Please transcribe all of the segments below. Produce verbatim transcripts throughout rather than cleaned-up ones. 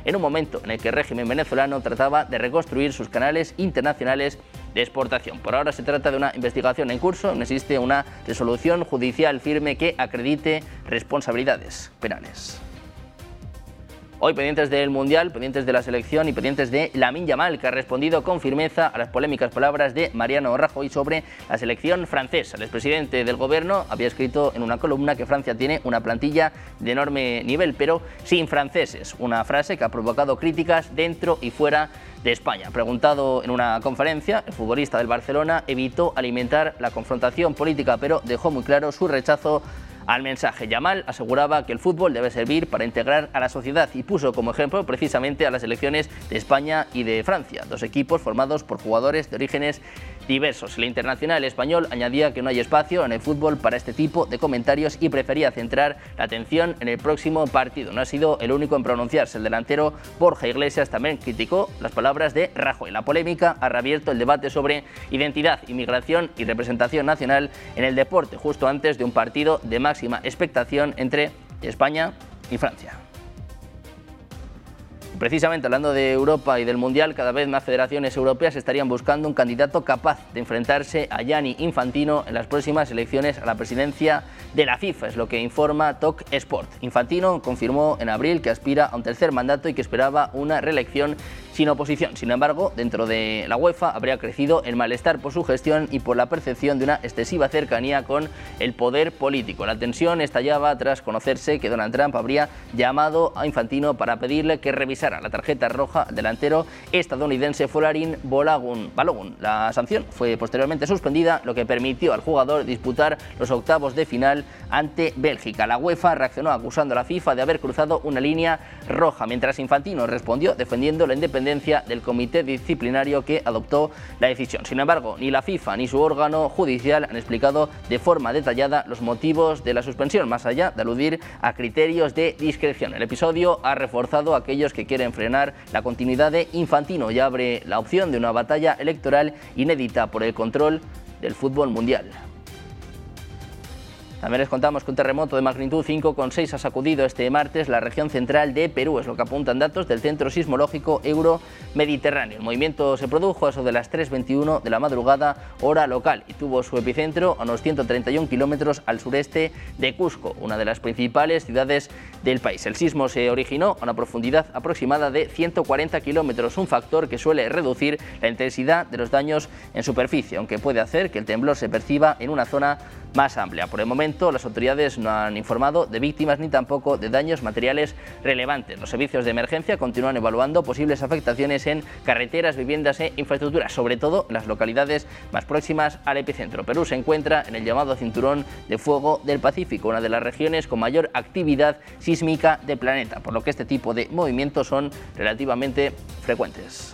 en un momento en el que el régimen venezolano trataba de reconstruir sus canales internacionales de exportación. Por ahora se trata de una investigación en curso, no existe una resolución judicial firme que acredite responsabilidades penales. Hoy pendientes del Mundial, pendientes de la selección y pendientes de Lamine Yamal, que ha respondido con firmeza a las polémicas palabras de Mariano Rajoy sobre la selección francesa. El expresidente del gobierno había escrito en una columna que Francia tiene una plantilla de enorme nivel, pero sin franceses. Una frase que ha provocado críticas dentro y fuera de España. Preguntado en una conferencia, el futbolista del Barcelona evitó alimentar la confrontación política, pero dejó muy claro su rechazo al mensaje. Yamal aseguraba que el fútbol debe servir para integrar a la sociedad y puso como ejemplo precisamente a las selecciones de España y de Francia, dos equipos formados por jugadores de orígenes diversos. El internacional español añadía que no hay espacio en el fútbol para este tipo de comentarios y prefería centrar la atención en el próximo partido. No ha sido el único en pronunciarse. El delantero Borja Iglesias también criticó las palabras de Rajoy. La polémica ha reabierto el debate sobre identidad, inmigración y representación nacional en el deporte, justo antes de un partido de máxima expectación entre España y Francia. Precisamente hablando de Europa y del Mundial, cada vez más federaciones europeas estarían buscando un candidato capaz de enfrentarse a Gianni Infantino en las próximas elecciones a la presidencia de la FIFA, es lo que informa Talk Sport. Infantino confirmó en abril que aspira a un tercer mandato y que esperaba una reelección sin oposición. Sin embargo, dentro de la UEFA habría crecido el malestar por su gestión y por la percepción de una excesiva cercanía con el poder político. La tensión estallaba tras conocerse que Donald Trump habría llamado a Infantino para pedirle que revisara la tarjeta roja al delantero estadounidense Folarin Balogun. La sanción fue posteriormente suspendida, lo que permitió al jugador disputar los octavos de final ante Bélgica. La UEFA reaccionó acusando a la FIFA de haber cruzado una línea roja, mientras Infantino respondió defendiendo la independencia del comité disciplinario que adoptó la decisión. Sin embargo, ni la FIFA ni su órgano judicial han explicado de forma detallada los motivos de la suspensión, más allá de aludir a criterios de discreción. El episodio ha reforzado a aquellos que quieren frenar la continuidad de Infantino y abre la opción de una batalla electoral inédita por el control del fútbol mundial. También les contamos que un terremoto de magnitud cinco coma seis ha sacudido este martes la región central de Perú, es lo que apuntan datos del Centro Sismológico Euro-Mediterráneo. El movimiento se produjo a eso de las tres veintiuno de la madrugada, hora local, y tuvo su epicentro a unos ciento treinta y un kilómetros al sureste de Cusco, una de las principales ciudades del país. El sismo se originó a una profundidad aproximada de ciento cuarenta kilómetros, un factor que suele reducir la intensidad de los daños en superficie, aunque puede hacer que el temblor se perciba en una zona más amplia. Por el momento, las autoridades no han informado de víctimas ni tampoco de daños materiales relevantes. Los servicios de emergencia continúan evaluando posibles afectaciones en carreteras, viviendas e infraestructuras, sobre todo en las localidades más próximas al epicentro. Perú se encuentra en el llamado Cinturón de Fuego del Pacífico, una de las regiones con mayor actividad sísmica del planeta, por lo que este tipo de movimientos son relativamente frecuentes.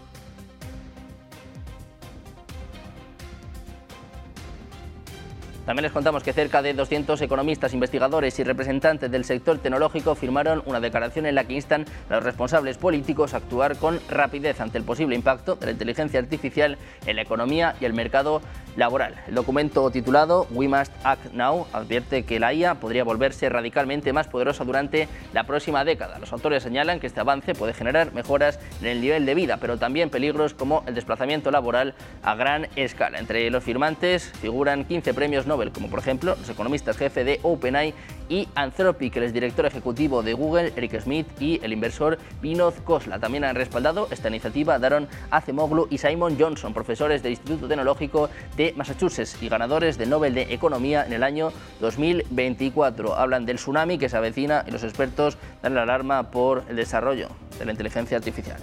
También les contamos que cerca de doscientos economistas, investigadores y representantes del sector tecnológico firmaron una declaración en la que instan a los responsables políticos a actuar con rapidez ante el posible impacto de la inteligencia artificial en la economía y el mercado laboral. El documento titulado We Must Act Now advierte que la I A podría volverse radicalmente más poderosa durante la próxima década. Los autores señalan que este avance puede generar mejoras en el nivel de vida, pero también peligros como el desplazamiento laboral a gran escala. Entre los firmantes figuran quince premios Nobel, como por ejemplo los economistas jefe de OpenAI y Anthropic, el exdirector ejecutivo de Google, Eric Schmidt, y el inversor Vinod Khosla. También han respaldado esta iniciativa Daron Acemoglu y Simon Johnson, profesores del Instituto Tecnológico de Massachusetts y ganadores del Nobel de Economía en el año dos mil veinticuatro. Hablan del tsunami que se avecina y los expertos dan la alarma por el desarrollo de la inteligencia artificial.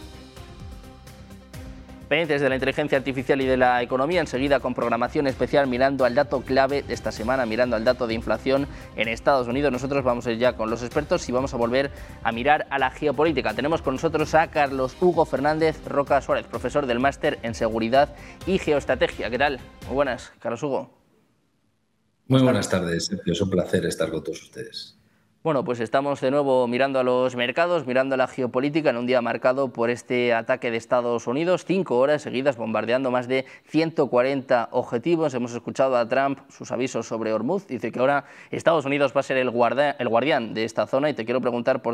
Pendientes de la inteligencia artificial y de la economía, enseguida con programación especial mirando al dato clave de esta semana, mirando al dato de inflación en Estados Unidos. Nosotros vamos a ir ya con los expertos y vamos a volver a mirar a la geopolítica. Tenemos con nosotros a Carlos Hugo Fernández Roca Suárez, profesor del máster en Seguridad y Geoestrategia. ¿Qué tal? Muy buenas, Carlos Hugo. Muy buenas tardes, Sergio. Es un placer estar con todos ustedes. Bueno, pues estamos de nuevo mirando a los mercados, mirando a la geopolítica en un día marcado por este ataque de Estados Unidos, cinco horas seguidas bombardeando más de ciento cuarenta objetivos. Hemos escuchado a Trump sus avisos sobre Hormuz, dice que ahora Estados Unidos va a ser el, guardia, el guardián de esta zona y te quiero preguntar por